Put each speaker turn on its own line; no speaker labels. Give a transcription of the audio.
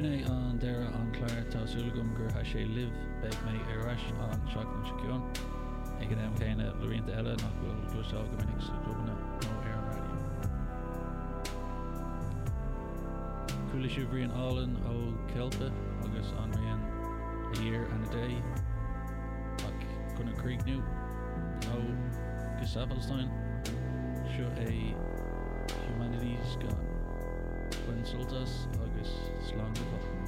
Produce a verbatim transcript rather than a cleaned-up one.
Rinne an deire an chláir tásúlagum gur ha sé liv beag mé arás an seachtain siiciún. Ag an am chéine loríonnta eile nach bhfuil glúisteáil go minic sa clubbanna nó ar an radio. Cúla siú bhríon álan ó Celta agus an rion a year and a day ach chuna críicniú nó Gustaffelstein seo é Humanities gan Consultas agus Slán